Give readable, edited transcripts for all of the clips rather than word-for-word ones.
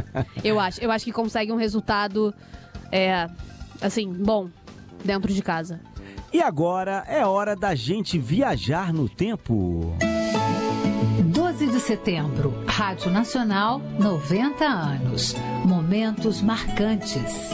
Eu acho que consegue um resultado, assim, bom, dentro de casa. E agora é hora da gente viajar no tempo. 12 de setembro, Rádio Nacional, 90 anos. Momentos marcantes.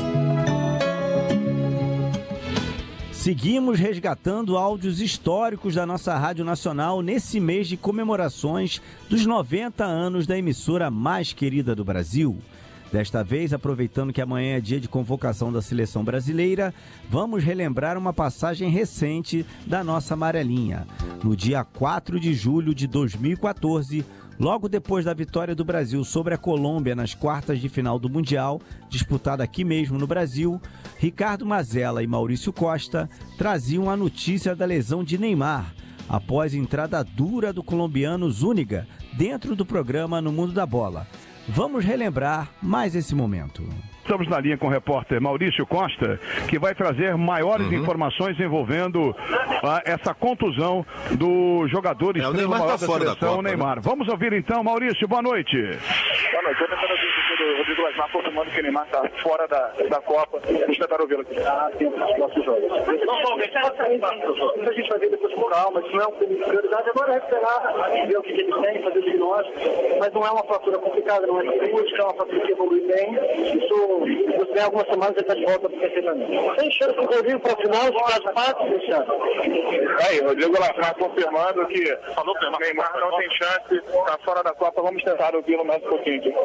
Seguimos resgatando áudios históricos da nossa Rádio Nacional nesse mês de comemorações dos 90 anos da emissora mais querida do Brasil. Desta vez, aproveitando que amanhã é dia de convocação da seleção brasileira, vamos relembrar uma passagem recente da nossa amarelinha. No dia 4 de julho de 2014, logo depois da vitória do Brasil sobre a Colômbia nas quartas de final do Mundial, disputada aqui mesmo no Brasil, Ricardo Mazella e Maurício Costa traziam a notícia da lesão de Neymar, após entrada dura do colombiano Zúñiga dentro do programa No Mundo da Bola. Vamos relembrar mais esse momento. Estamos na linha com o repórter Maurício Costa, que vai trazer maiores informações envolvendo essa contusão do jogador estrela maior da seleção, Neymar. Né? Vamos ouvir então, Maurício, boa noite. Boa noite, eu tentando ouvir o Rodrigo Lasmar confirmando que o Neymar está fora da Copa. Vamos tentar ouvi-lo aqui. Sim, nossos jogos. Normalmente, a gente vai ver depois com calma, isso não é uma prioridade. Agora é esperar, ver o que eles têm, fazer o diagnóstico, mas não é uma fratura complicada, não é cirúrgica, é uma fratura que evolui bem. Isso, em algumas semanas ele está de volta perfeitamente. Tem chance para o Rodrigo para a final, de caso fácil, Cristiano? Aí, Rodrigo Lasmar confirmando que o Neymar não tem chance, está fora da Copa. Vamos tentar ouvi-lo mais um pouquinho aqui.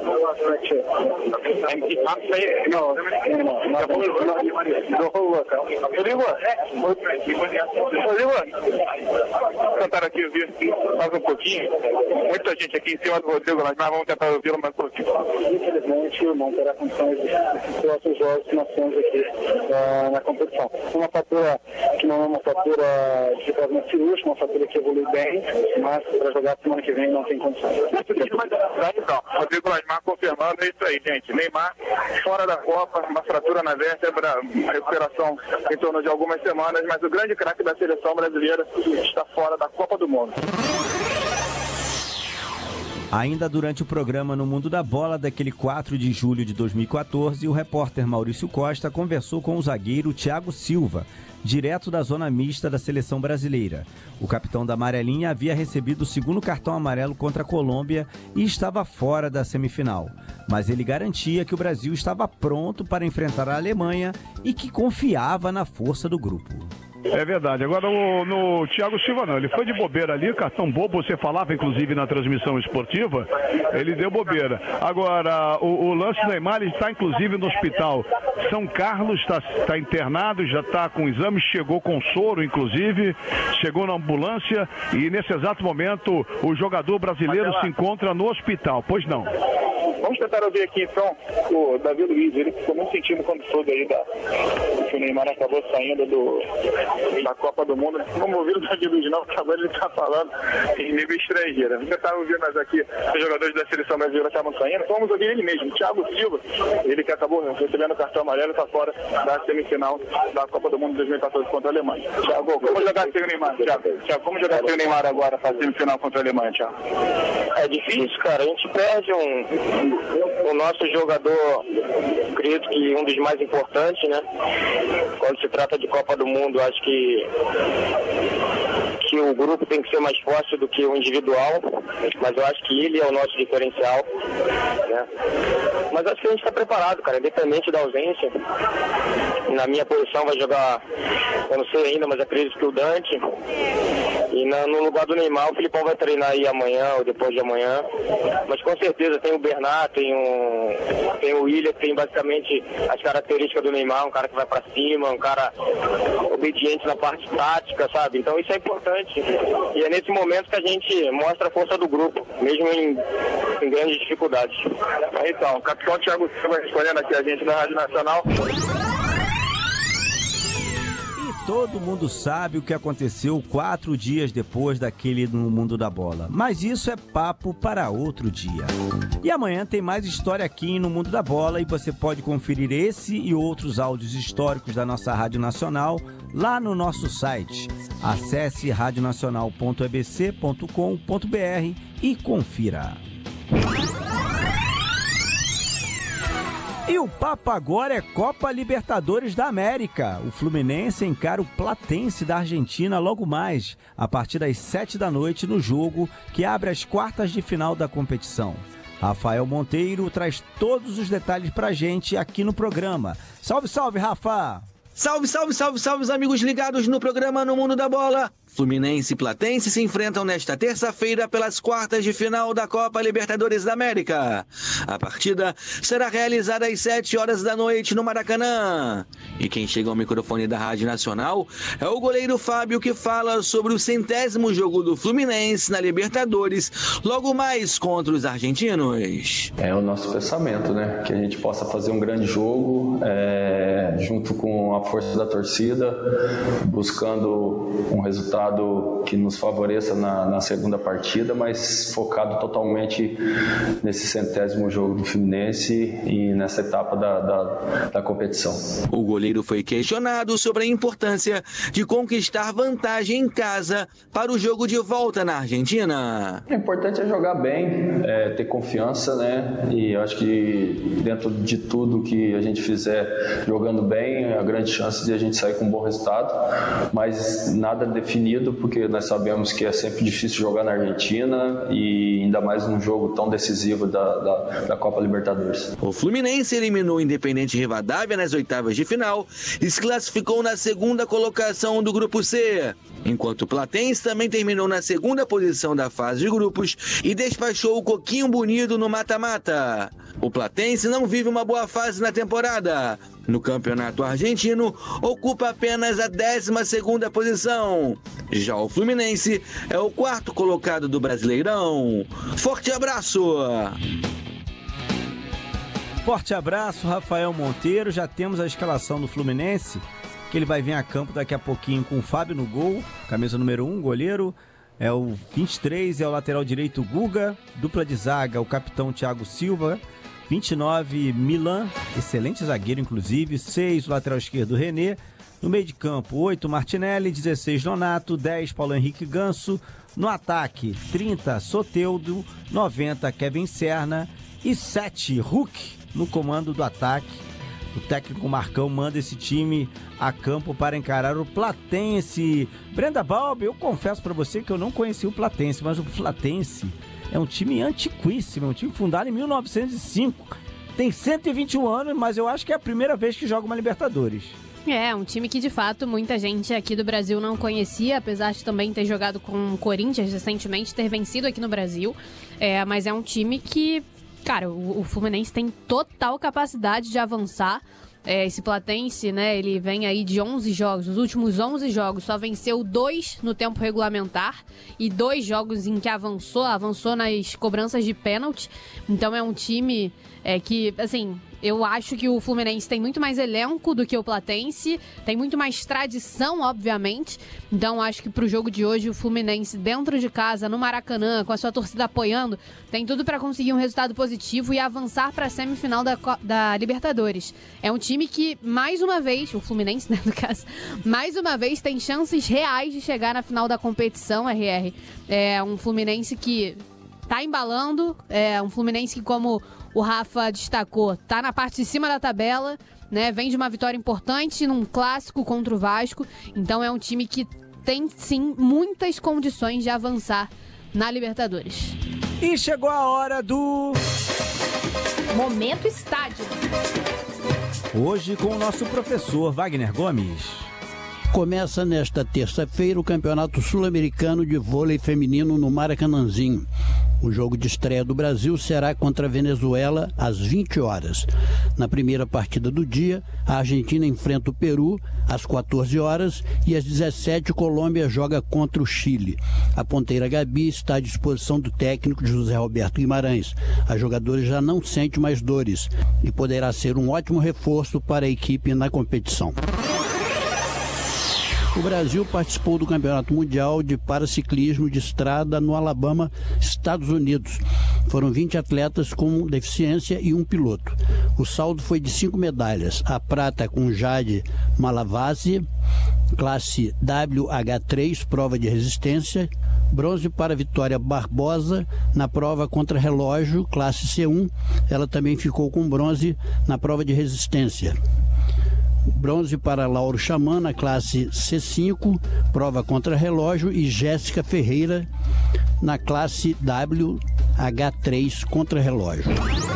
Vamos tentar aqui ouvir mais um pouquinho. Muita gente aqui em cima do Rodrigo Lasmar, vamos tentar ouvi-lo mais um pouquinho. Infelizmente, não terá condições de outros jogos que nós temos aqui na competição. Uma fatura que não é uma fatura de tratamento cirúrgico, uma fatura que evolui bem, mas para jogar semana que vem não tem condições. Então, Rodrigo Lasmar confirmando, é isso aí, gente. Neymar fora da Copa, uma fratura na vértebra, a recuperação em torno de algumas semanas, mas o grande craque da seleção brasileira está fora da Copa do Mundo. Ainda durante o programa No Mundo da Bola, daquele 4 de julho de 2014, o repórter Maurício Costa conversou com o zagueiro Thiago Silva, direto da zona mista da seleção brasileira. O capitão da amarelinha havia recebido o segundo cartão amarelo contra a Colômbia e estava fora da semifinal. Mas ele garantia que o Brasil estava pronto para enfrentar a Alemanha e que confiava na força do grupo. É verdade. Agora no Thiago Silva não, ele foi de bobeira ali, cartão bobo, você falava inclusive na transmissão esportiva, ele deu bobeira. Agora, o lance do Neymar, ele está inclusive no hospital São Carlos, está internado, já está com exames, chegou com soro inclusive, chegou na ambulância e nesse exato momento o jogador brasileiro se encontra no hospital, pois não? Vamos tentar ouvir aqui então o Davi Luiz, ele ficou muito sentido quando soube aí que o Neymar acabou saindo da Copa do Mundo. Vamos ouvir o Davi Luiz não, porque agora ele está falando em língua estrangeira. Vamos tentar ouvir mais aqui os jogadores da seleção brasileira estavam saindo. Então vamos ouvir ele mesmo, o Thiago Silva, ele que acabou recebendo o cartão amarelo, está fora da semifinal da Copa do Mundo 2014 contra a Alemanha. Thiago, como jogar sem o Neymar? Thiago, como jogar sem o Neymar agora para a semifinal contra a Alemanha, Thiago? É difícil, cara. A gente perde o nosso jogador, acredito que um dos mais importantes, né? Quando se trata de Copa do Mundo, acho que o grupo tem que ser mais forte do que o individual, mas eu acho que ele é o nosso diferencial, né? Mas acho que a gente está preparado, cara, independente da ausência. Na minha posição vai jogar, eu não sei ainda, mas acredito que o Dante. E no lugar do Neymar, o Filipão vai treinar aí amanhã ou depois de amanhã. Mas com certeza tem o Bernat, tem o Willian, que tem basicamente as características do Neymar, um cara que vai pra cima, um cara obediente na parte tática, sabe? Então isso é importante. E é nesse momento que a gente mostra a força do grupo, mesmo em grandes dificuldades. Então, o capitão Thiago Silva respondendo aqui a gente da Rádio Nacional. Todo mundo sabe o que aconteceu 4 dias depois daquele No Mundo da Bola. Mas isso é papo para outro dia. E amanhã tem mais história aqui no Mundo da Bola e você pode conferir esse e outros áudios históricos da nossa Rádio Nacional lá no nosso site. Acesse radionacional.ebc.com.br e confira. E o papo agora é Copa Libertadores da América. O Fluminense encara o Platense da Argentina logo mais, a partir das 7 da noite, no jogo que abre as quartas de final da competição. Rafael Monteiro traz todos os detalhes pra gente aqui no programa. Salve, salve, Rafa! Salve, salve, salve, salve, os amigos ligados no programa No Mundo da Bola. Fluminense e Platense se enfrentam nesta terça-feira pelas quartas de final da Copa Libertadores da América. A partida será realizada às 7 horas da noite no Maracanã. E quem chega ao microfone da Rádio Nacional é o goleiro Fábio, que fala sobre o 100º jogo do Fluminense na Libertadores, logo mais contra os argentinos. É o nosso pensamento, né? Que a gente possa fazer um grande jogo, junto com a força da torcida, buscando um resultado que nos favoreça na segunda partida, mas focado totalmente nesse 100º jogo do Fluminense e nessa etapa da competição. O goleiro foi questionado sobre a importância de conquistar vantagem em casa para o jogo de volta na Argentina. O importante é jogar bem, ter confiança, né? E eu acho que dentro de tudo que a gente fizer jogando bem, a grande chance de a gente sair com um bom resultado, mas nada definido, porque nós sabemos que é sempre difícil jogar na Argentina e ainda mais num jogo tão decisivo da Copa Libertadores. O Fluminense eliminou o Independente Rivadavia nas oitavas de final e se classificou na segunda colocação do Grupo C, enquanto o Platense também terminou na segunda posição da fase de grupos e despachou o Coquinho Bonito no mata-mata. O Platense não vive uma boa fase na temporada. No campeonato argentino, ocupa apenas a 12ª posição. Já o Fluminense é o 4º colocado do Brasileirão. Forte abraço! Forte abraço, Rafael Monteiro. Já temos a escalação do Fluminense, que ele vai vir a campo daqui a pouquinho com o Fábio no gol, camisa número 1, goleiro. É o 23, é o lateral direito Guga, dupla de zaga, o capitão Thiago Silva, 29, Milan, excelente zagueiro inclusive, 6, o lateral esquerdo René, no meio de campo 8, Martinelli, 16, Nonato, 10, Paulo Henrique Ganso, no ataque 30, Soteldo, 90, Kevin Serna e 7, Hulk no comando do ataque. O técnico Marcão manda esse time a campo para encarar o Platense. Brenda Balbi, eu confesso para você que eu não conheci o Platense, mas o Platense é um time antiquíssimo, é um time fundado em 1905. Tem 121 anos, mas eu acho que é a primeira vez que joga uma Libertadores. É, um time que de fato muita gente aqui do Brasil não conhecia, apesar de também ter jogado com o Corinthians recentemente, ter vencido aqui no Brasil. Mas é um time que, cara, o Fluminense tem total capacidade de avançar. Esse Platense, né, ele vem aí de 11 jogos, os últimos 11 jogos só venceu 2 no tempo regulamentar e 2 jogos em que avançou nas cobranças de pênalti. Então é um time que, assim, eu acho que o Fluminense tem muito mais elenco do que o Platense, tem muito mais tradição, obviamente. Então acho que pro jogo de hoje o Fluminense dentro de casa, no Maracanã, com a sua torcida apoiando, tem tudo para conseguir um resultado positivo e avançar para a semifinal da Libertadores. É um time que, mais uma vez, o Fluminense, né, no caso, mais uma vez tem chances reais de chegar na final da competição, RR. É um Fluminense que tá embalando, é um Fluminense que, como o Rafa destacou, tá na parte de cima da tabela, né? Vem de uma vitória importante num clássico contra o Vasco. Então é um time que tem, sim, muitas condições de avançar na Libertadores. E chegou a hora do Momento Estádio. Hoje com o nosso professor Wagner Gomes. Começa nesta terça-feira o Campeonato Sul-Americano de Vôlei Feminino no Maracanãzinho. O jogo de estreia do Brasil será contra a Venezuela às 20 horas. Na primeira partida do dia, a Argentina enfrenta o Peru às 14 horas e às 17 Colômbia joga contra o Chile. A ponteira Gabi está à disposição do técnico José Roberto Guimarães. A jogadora já não sente mais dores e poderá ser um ótimo reforço para a equipe na competição. O Brasil participou do Campeonato Mundial de Paraciclismo de Estrada no Alabama, Estados Unidos. Foram 20 atletas com deficiência e um piloto. O saldo foi de 5 medalhas. A prata com Jade Malavasi, classe WH3, prova de resistência. Bronze para Vitória Barbosa na prova contra relógio, classe C1. Ela também ficou com bronze na prova de resistência. Bronze para Lauro Xamã na classe C5, prova contra relógio, e Jéssica Ferreira na classe WH3 contra relógio.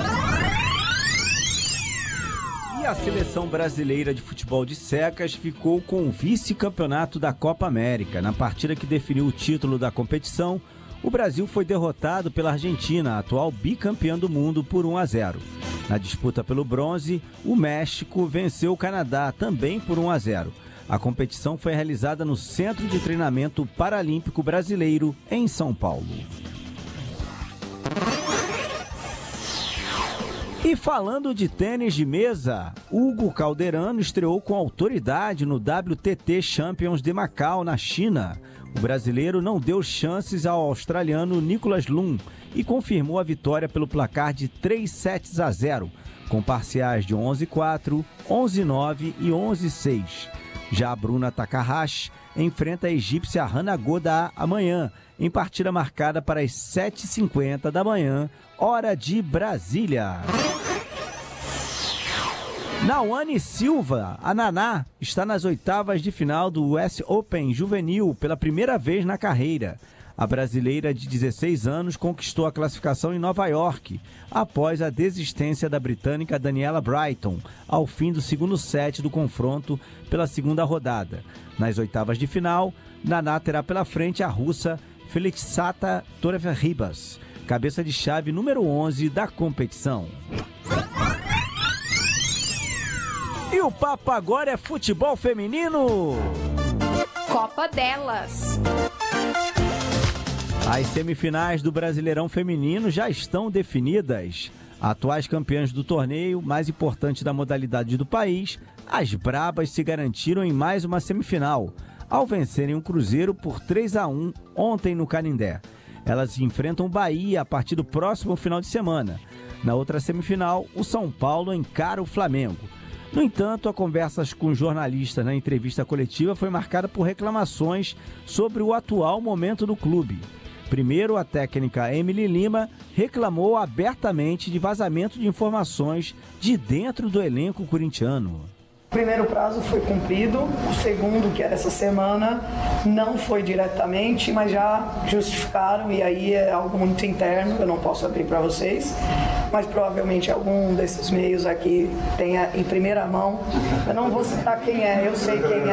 E a seleção brasileira de futebol de secas ficou com o vice-campeonato da Copa América. Na partida que definiu o título da competição, o Brasil foi derrotado pela Argentina, atual bicampeã do mundo, por 1-0. Na disputa pelo bronze, o México venceu o Canadá, também por 1-0. A competição foi realizada no Centro de Treinamento Paralímpico Brasileiro, em São Paulo. E falando de tênis de mesa, Hugo Calderano estreou com autoridade no WTT Champions de Macau, na China. O brasileiro não deu chances ao australiano Nicolas Lum e confirmou a vitória pelo placar de 3-0, com parciais de 11-4, 11-9 e 11-6. Já a Bruna Takahashi enfrenta a egípcia Hana Goda amanhã, em partida marcada para as 7h50 da manhã, hora de Brasília. Nawane Silva, a Naná, está nas oitavas de final do US Open Juvenil pela primeira vez na carreira. A brasileira de 16 anos conquistou a classificação em Nova York, após a desistência da britânica Daniela Brighton, ao fim do segundo set do confronto pela segunda rodada. Nas oitavas de final, Naná terá pela frente a russa Felixata Torreverribas, cabeça de chave número 11 da competição. E o papo agora é futebol feminino. Copa delas. As semifinais do Brasileirão Feminino já estão definidas. Atuais campeãs do torneio, mais importante da modalidade do país, as Brabas se garantiram em mais uma semifinal, ao vencerem o Cruzeiro por 3-1 ontem no Canindé. Elas enfrentam o Bahia a partir do próximo final de semana. Na outra semifinal, o São Paulo encara o Flamengo. No entanto, a conversa com jornalistas na entrevista coletiva foi marcada por reclamações sobre o atual momento do clube. Primeiro, a técnica Emily Lima reclamou abertamente de vazamento de informações de dentro do elenco corintiano. O primeiro prazo foi cumprido, o segundo, que era essa semana, não foi diretamente, mas já justificaram, e aí é algo muito interno, eu não posso abrir para vocês, mas provavelmente algum desses meios aqui tenha em primeira mão. Eu não vou citar quem é, eu sei quem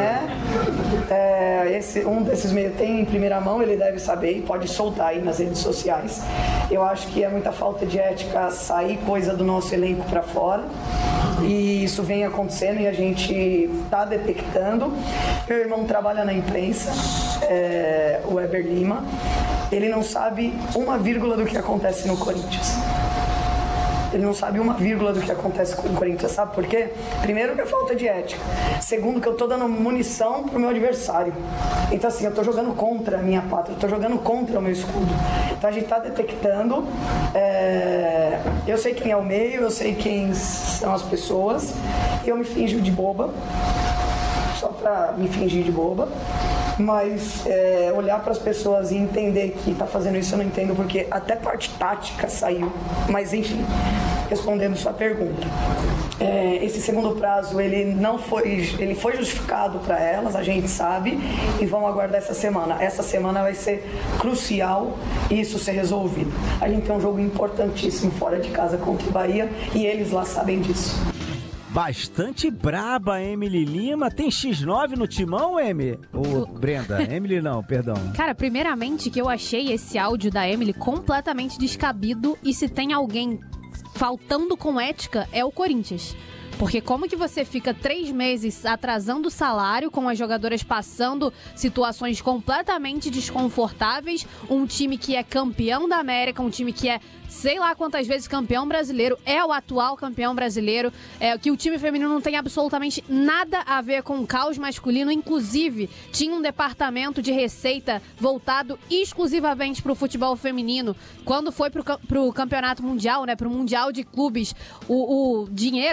é. Um desses meios tem em primeira mão, ele deve saber e pode soltar aí nas redes sociais. Eu acho que é muita falta de ética sair coisa do nosso elenco para fora, e isso vem acontecendo e a gente está detectando. Meu irmão trabalha na imprensa, o Weber Lima, ele não sabe uma vírgula do que acontece no Corinthians. Ele não sabe uma vírgula do que acontece com o Corinthians, sabe por quê? Primeiro, que é falta de ética. Segundo, que eu tô dando munição pro meu adversário. Então, assim, eu tô jogando contra a minha pátria, eu tô jogando contra o meu escudo. Então, a gente tá detectando. Eu sei quem é o meio, eu sei quem são as pessoas. Eu me finjo de boba, só pra me fingir de boba. Mas olhar para as pessoas e entender que está fazendo isso eu não entendo, porque até parte tática saiu. Mas enfim, respondendo sua pergunta, esse segundo prazo ele foi justificado para elas, a gente sabe, e vão aguardar essa semana. Essa semana vai ser crucial isso ser resolvido. A gente tem um jogo importantíssimo fora de casa contra o Bahia e eles lá sabem disso. Bastante braba, Emily Lima. Tem X9 no timão, Emily? Ô, Brenda, Emily não, perdão. Cara, primeiramente que eu achei esse áudio da Emily completamente descabido, e se tem alguém faltando com ética, é o Corinthians. Porque como que você fica 3 meses atrasando o salário, com as jogadoras passando situações completamente desconfortáveis, um time que é campeão da América, um time que é sei lá quantas vezes campeão brasileiro, é o atual campeão brasileiro, que o time feminino não tem absolutamente nada a ver com o caos masculino, inclusive tinha um departamento de receita voltado exclusivamente para o futebol feminino. Quando foi pro campeonato mundial, né, pro Mundial de Clubes, o dinheiro que elas receberam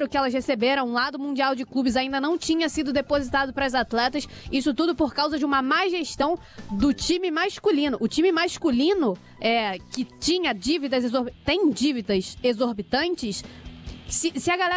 receberam lá do Mundial de Clubes ainda não tinha sido depositado para as atletas. Isso tudo por causa de uma má gestão do time masculino. O time masculino, que tinha dívidas tem dívidas exorbitantes. Se a galera